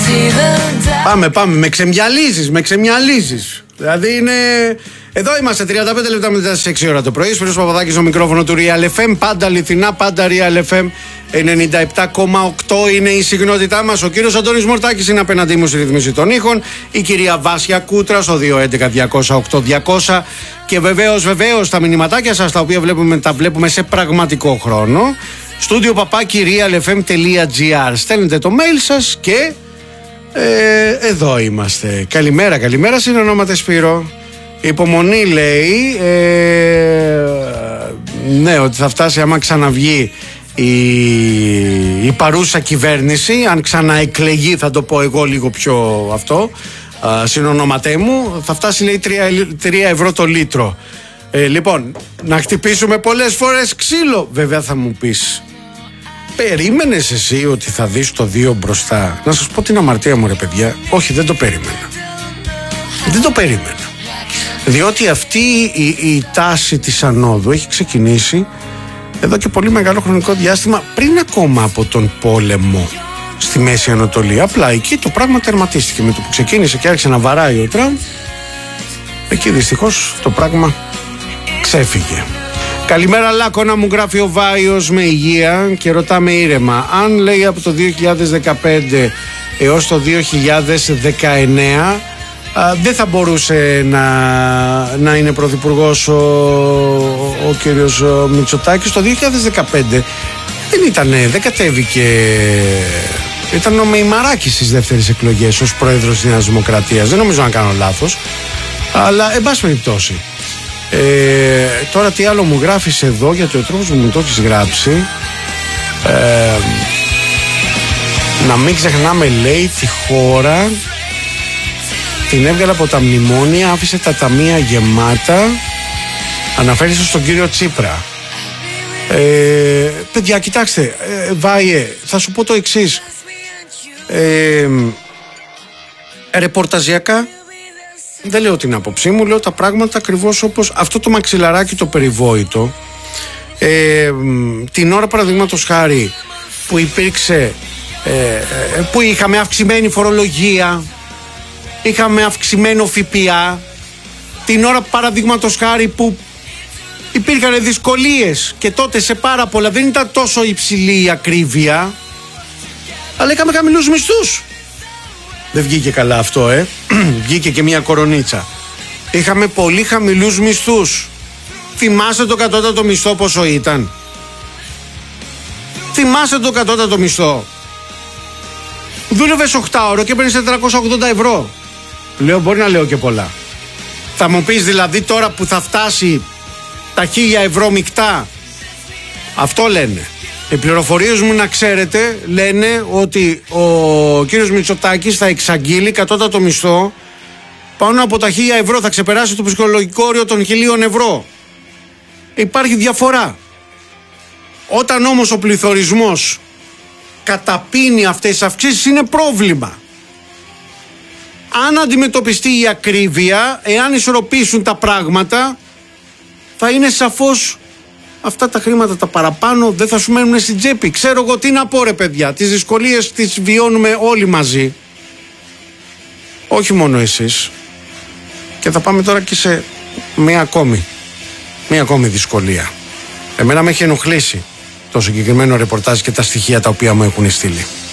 Πάμε, με ξεμιαλίζεις. Δηλαδή είναι... Εδώ είμαστε 35 λεπτά μετά στις 6 ώρα το πρωί. Σπύρος Παπαδάκης στο μικρόφωνο του Real FM. Πάντα αληθινά, πάντα Real FM 97,8 είναι η συχνότητά μας. Ο κύριος Αντώνης Μορτάκης είναι απέναντί μου στη ρυθμίση των ήχων. Η κυρία Βάσια Κούτρα στο 211-208-200. Και βεβαίως τα μηνυματάκια σας τα οποία τα βλέπουμε σε πραγματικό χρόνο. Στούντιο παπάκι realfm.gr. Στέλνετε το mail σας και εδώ είμαστε. Καλημέρα, συνονόμαται Σπύρο. Υπομονή λέει, ναι, ότι θα φτάσει άμα ξαναβγεί η παρούσα κυβέρνηση, αν ξαναεκλεγεί, θα το πω εγώ λίγο πιο αυτό, συνονόματέ μου, θα φτάσει λέει 3 ευρώ το λίτρο. Λοιπόν, να χτυπήσουμε πολλές φορές ξύλο. Βέβαια θα μου πεις, περίμενες εσύ ότι θα δεις το 2 μπροστά? Να σας πω την αμαρτία μου ρε παιδιά, όχι, δεν το περίμενα. Διότι αυτή η τάση της ανόδου έχει ξεκινήσει εδώ και πολύ μεγάλο χρονικό διάστημα, πριν ακόμα από τον πόλεμο στη Μέση Ανατολή. Απλά εκεί το πράγμα τερματίστηκε με το που ξεκίνησε και άρχισε να βαράει ο Τραμπ. Εκεί δυστυχώς το πράγμα ξέφυγε. Καλημέρα Λάκωνα, μου γράφει ο Βάιος με υγεία και ρωτάμε ήρεμα, αν λέει από το 2015 έως το 2019 δεν θα μπορούσε να είναι πρωθυπουργός ο κύριος Μητσοτάκης. Το 2015 δεν κατέβηκε, ήταν ο Μεϊμαράκης στις δεύτερες εκλογές ως πρόεδρος της Νέας Δημοκρατίας. Δεν νομίζω να κάνω λάθος, αλλά εν πάση περιπτώσει. Τώρα τι άλλο μου γράφεις εδώ, γιατί ο τρόπος που μου το έχεις γράψει, να μην ξεχνάμε λέει τη χώρα, την έβγαλε από τα μνημόνια, άφησε τα ταμεία γεμάτα. Αναφέρεστε στον κύριο Τσίπρα. Παιδιά, κοιτάξτε, Βάιε, θα σου πω το εξής. Ρεπορταζιακά, δεν λέω την άποψή μου, λέω τα πράγματα ακριβώς όπως αυτό το μαξιλαράκι το περιβόητο. Την ώρα παραδείγματος χάρη που υπήρξε, που είχαμε αυξημένη φορολογία, είχαμε αυξημένο ΦΠΑ, την ώρα παραδείγματος χάρη που υπήρχαν δυσκολίες και τότε σε πάρα πολλά, δεν ήταν τόσο υψηλή η ακρίβεια, αλλά είχαμε χαμηλούς μισθούς. Δεν βγήκε καλά αυτό, βγήκε και μια κορονίτσα. Είχαμε πολύ χαμηλούς μισθούς. Θυμάστε το κατώτατο μισθό πόσο ήταν? Θυμάστε το κατώτατο μισθό? Δούλευες 8 ώρο και παίρνεις 480 ευρώ. Λέω, μπορεί να λέω και πολλά. Θα μου πεις δηλαδή τώρα που θα φτάσει τα 1000 ευρώ μεικτά, αυτό λένε. Οι πληροφορίες μου, να ξέρετε, λένε ότι ο κύριος Μητσοτάκης θα εξαγγείλει κατώτατο μισθό πάνω από τα 1000 ευρώ, θα ξεπεράσει το ψυχολογικό όριο των 1000 ευρώ. Υπάρχει διαφορά. Όταν όμως ο πληθωρισμός καταπίνει αυτές τις αυξήσεις, είναι πρόβλημα. Αν αντιμετωπιστεί η ακρίβεια, εάν ισορροπήσουν τα πράγματα, θα είναι σαφώς αυτά τα χρήματα τα παραπάνω δεν θα σου μένουν στην τσέπη. Ξέρω εγώ τι να πω ρε παιδιά, τις δυσκολίες τις βιώνουμε όλοι μαζί, όχι μόνο εσείς. Και θα πάμε τώρα και σε μία ακόμη δυσκολία. Εμένα με έχει ενοχλήσει το συγκεκριμένο ρεπορτάζ και τα στοιχεία τα οποία μου έχουν στείλει.